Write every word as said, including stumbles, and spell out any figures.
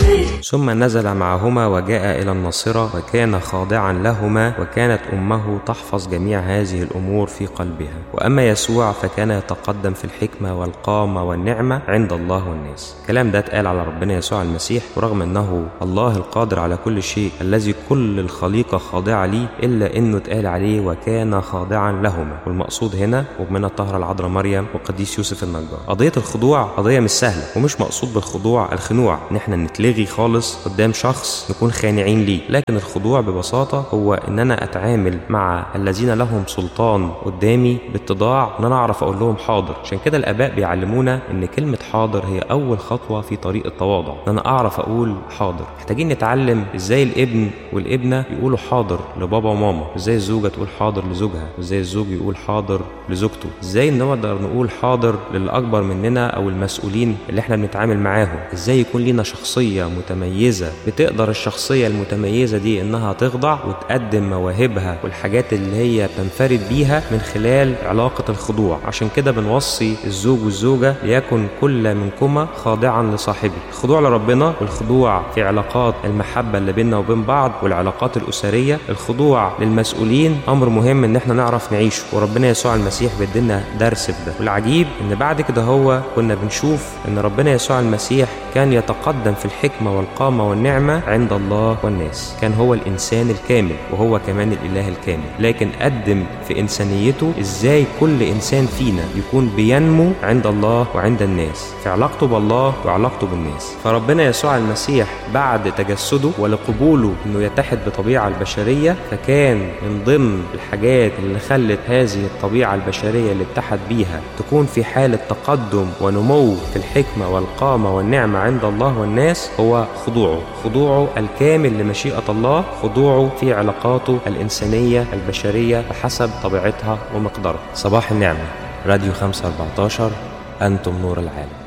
ثم نزل معهما وجاء إلى الناصرة وكان خاضعا لهما، وكانت أمه تحفظ جميع هذه الأمور في قلبها. وأما يسوع فكان يتقدم في الحكمة والقامة والنعمة عند الله والناس. الكلام ده اتقال على ربنا يسوع المسيح، ورغم أنه الله القادر على كل شيء الذي كل الخليقة خاضعة ليه، إلا أنه اتقال عليه وكان خاضعا لهما. والمقصود هنا ومن الطاهرة العذراء مريم وقديس يوسف النجار. قضية الخضوع قضية مش سهلة، ومش مقصود بالخضوع الخنوع ان احنا نتلغي خالص قدام شخص نكون خانعين ليه، لكن الخضوع ببساطة هو ان انا اتعامل مع الذين لهم سلطان قدامي باتضاع، ان انا اعرف اقول لهم حاضر. عشان كده الاباء بيعلمونا ان كلمة حاضر هي اول خطوة في طريق التواضع، ان انا اعرف اقول حاضر. محتاجين نتعلم ازاي الابن والابنة يقولوا حاضر لبابا وماما، ازاي الزوجة تقول حاضر لزوجها، ازاي الزوج يقول حاضر لزوجته، ازاي نقدر نقول حاضر للي اكبر مننا او المسؤولين اللي احنا بنتعامل معاهم، ازاي يكون لينا شخصية متميزة بتقدر الشخصية المتميزة دي انها تخضع وتقدم مواهبها والحاجات اللي هي تنفرد بيها من خلال علاقة الخضوع. عشان كده بنوصي الزوج والزوجة ليكن كل منكما خاضعا لصاحبه. الخضوع لربنا والخضوع في علاقات المحبة اللي بيننا وبين بعض والعلاقات الأسرية، الخضوع للمسؤولين أمر مهم ان احنا نعرف نعيشه، وربنا يسوع المسيح بيدينا درس في ده. والعجيب ان بعد كده هو كنا بنشوف ان ربنا يسوع المسيح كان يتقدم في الحكمة والقامة والنعمة عند الله والناس. كان هو الإنسان الكامل وهو كمان الإله الكامل، لكن قدم في إنسانيته إزاي كل إنسان فينا يكون بينمو عند الله وعند الناس في علاقته بالله وعلاقته بالناس. فربنا يسوع المسيح بعد تجسده ولقبوله إنه يتحد بطبيعة البشرية، فكان من ضمن الحاجات اللي خلت هذه الطبيعة البشرية اللي اتحد بيها تكون في حالة تقدم ونمو في الحكمة والقامة والنعمة عند الله والناس هو خضوعه، خضوعه الكامل لمشيئة الله، خضوعه في علاقاته الإنسانية البشرية بحسب طبيعتها ومقدارها. صباح النعمة، راديو خمسة أربعتاشر، أنتم نور العالم.